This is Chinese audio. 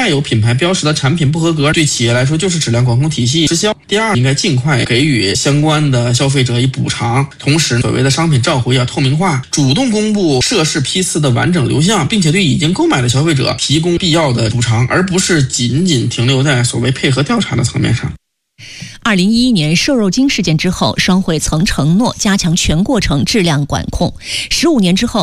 带有品牌标识的产品不合格，对企业来说就是质量管控体系失效。第二，应该尽快给予相关的消费者以补偿，同时所谓的商品召回要透明化，主动公布涉事批次的完整流向，并且对已经购买的消费者提供必要的补偿，而不是仅仅停留在所谓配合调查的层面上。 2011年瘦肉精事件之后，双汇曾承诺加强全过程质量管控。15年之后，